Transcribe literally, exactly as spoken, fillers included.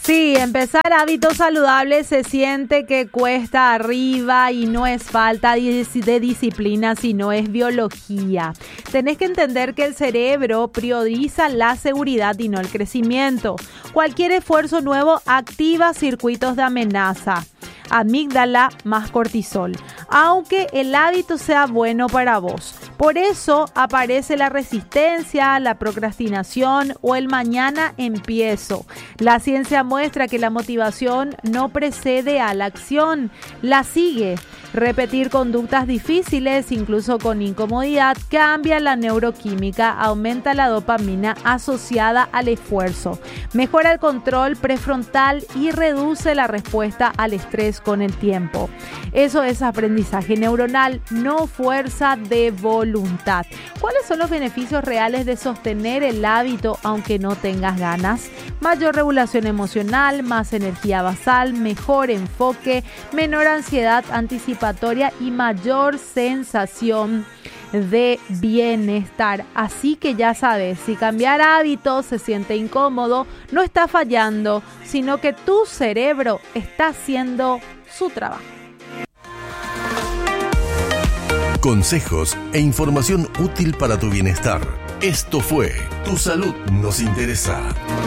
Sí, empezar hábitos saludables se siente que cuesta arriba y no es falta de, de disciplina, sino es biología. Tenés que entender que el cerebro prioriza la seguridad y no el crecimiento. Cualquier esfuerzo nuevo activa circuitos de amenaza. Amígdala más cortisol, aunque el hábito sea bueno para vos. Por eso aparece la resistencia, la procrastinación o el mañana empiezo. La ciencia muestra que la motivación no precede a la acción, la sigue. Repetir conductas difíciles, incluso con incomodidad, cambia la neuroquímica, aumenta la dopamina asociada al esfuerzo, mejora el control prefrontal y reduce la respuesta al estrés con el tiempo. Eso es aprendizaje neuronal, no fuerza de voluntad. ¿Cuáles son los beneficios reales de sostener el hábito aunque no tengas ganas? Mayor regulación emocional, más energía basal, mejor enfoque, menor ansiedad anticipatoria y mayor sensación de bienestar. Así que ya sabes, si cambiar hábitos se siente incómodo, no está fallando, sino que tu cerebro está haciendo su trabajo. Consejos e información útil para tu bienestar. Esto fue Tu Salud Nos Interesa.